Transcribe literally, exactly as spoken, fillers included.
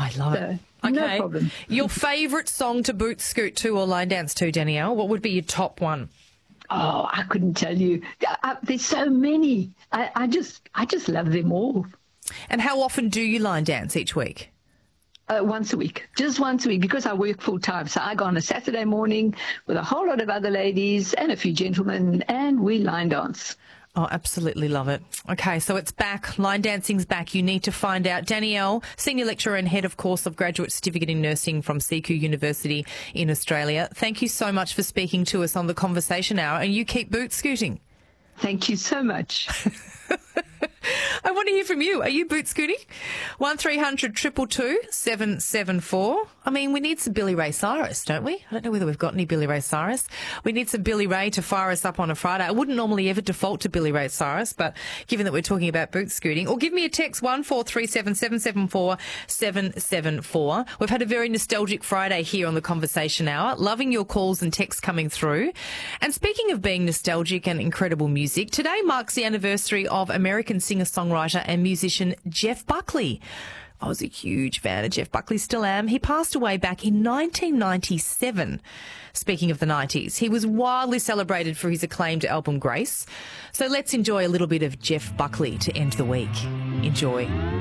I love So, it. no Okay. problem. Your favourite song to boot scoot to or line dance to, Danielle? What would be your top one? Oh, I couldn't tell you. I, I, there's so many. I, I just, I just love them all. And how often do you line dance each week? Uh, once a week, just once a week, because I work full time. So I go on a Saturday morning with a whole lot of other ladies and a few gentlemen, and we line dance. Oh, absolutely love it. Okay, so it's back. Line dancing's back. You need to find out. Danielle, Senior Lecturer and Head of Course of Graduate Certificate in Nursing from C Q University in Australia. Thank you so much for speaking to us on the Conversation Hour, and you keep boot scooting. Thank you so much. I want to hear from you. Are you boot scooting? one three hundred two two two seven seven four. I mean, we need some Billy Ray Cyrus, don't we? I don't know whether we've got any Billy Ray Cyrus. We need some Billy Ray to fire us up on a Friday. I wouldn't normally ever default to Billy Ray Cyrus, but given that we're talking about boot scooting, or give me a text one four three seven seven seven four seven seven four. We've had a very nostalgic Friday here on the Conversation Hour. Loving your calls and texts coming through. And speaking of being nostalgic and incredible music, today marks the anniversary of American singer-songwriter and musician Jeff Buckley. I was a huge fan of Jeff Buckley, still am. He passed away back in nineteen ninety-seven. Speaking of the nineties, he was wildly celebrated for his acclaimed album Grace. So let's enjoy a little bit of Jeff Buckley to end the week. Enjoy.